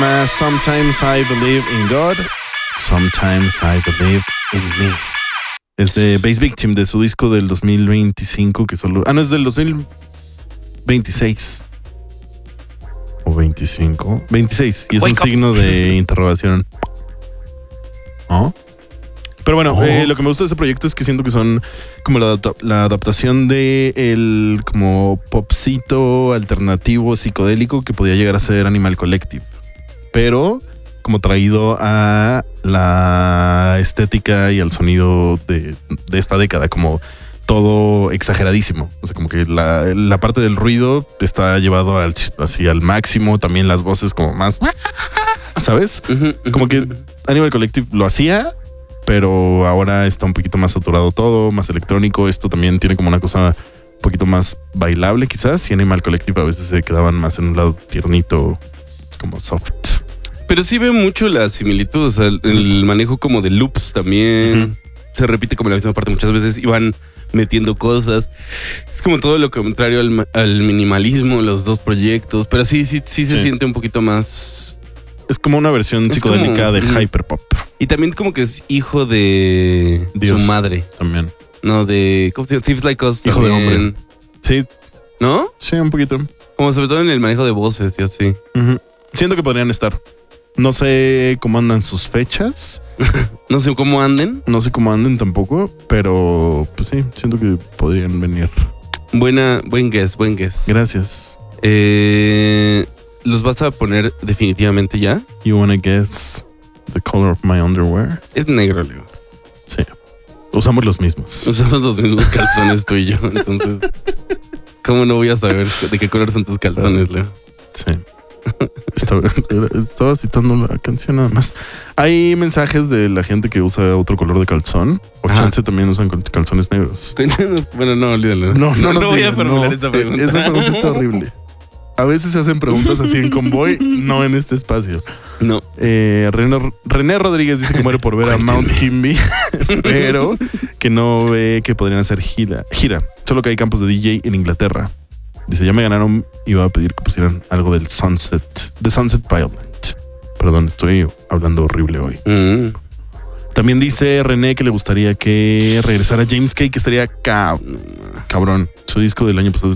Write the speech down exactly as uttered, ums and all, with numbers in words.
Sometimes I believe in God, sometimes I believe in me. Es de Bass Victim, de su disco del dos mil veinticinco, que solo... Ah, no, es del dos mil veintiséis. ¿O veinticinco? veintiséis, y es Wake un up. Signo de interrogación. ¿Oh? Pero bueno, oh. eh, lo que me gusta de ese proyecto es que siento que son como la, la adaptación de el como popcito alternativo psicodélico que podía llegar a ser Animal Collective, pero como traído a la estética y al sonido de, de esta década, como todo exageradísimo. O sea, como que la, la parte del ruido está llevado al, así al máximo, también las voces como más, ¿sabes? Como que Animal Collective lo hacía, pero ahora está un poquito más saturado todo, más electrónico. Esto también tiene como una cosa un poquito más bailable quizás, y Animal Collective a veces se quedaban más en un lado tiernito, como soft. Pero sí veo mucho la similitud, o sea, el, el manejo como de loops también. Uh-huh. Se repite como la misma parte muchas veces y van metiendo cosas. Es como todo lo contrario al, al minimalismo, los dos proyectos, pero sí, sí, sí se sí. siente un poquito más... Es como una versión es psicodélica como, de mm, hyperpop. Y también como que es hijo de Dios, su madre. También. No, de... ¿Cómo se llama? Thieves Like Us. Hijo también. de hombre. Sí. ¿No? Sí, un poquito. Como sobre todo en el manejo de voces y así. Uh-huh. Siento que podrían estar. No sé cómo andan sus fechas. No sé cómo anden. No sé cómo anden tampoco, pero pues sí, siento que podrían venir. Buena, buen guess, buen guess. Gracias. Eh... ¿Los vas a poner definitivamente ya? You wanna guess the color of my underwear? Es negro, Leo. Sí. Usamos los mismos. Usamos los mismos calzones tú y yo. Entonces, ¿cómo no voy a saber de qué color son tus calzones, Leo? Sí. Estaba, estaba citando la canción nada más. Hay mensajes de la gente que usa otro color de calzón. O ah. chance también usan calzones negros. Cuéntanos. Bueno, no, olvídalo. No, no, no, no voy digan, a formular no, esta pregunta. Esa pregunta está horrible. A veces se hacen preguntas así en convoy, no en este espacio. No. Eh, René, René Rodríguez dice que muere por ver a Mount Kimby, pero que no ve que podrían hacer gira, gira. Solo que hay campos de D J en Inglaterra. Dice, ya me ganaron, iba a pedir que pusieran algo del Sunset, de Sunset Violent. Perdón, estoy hablando horrible hoy. Mm. También dice René que le gustaría que regresara James Kay, que estaría cab- cabrón. Su disco del año pasado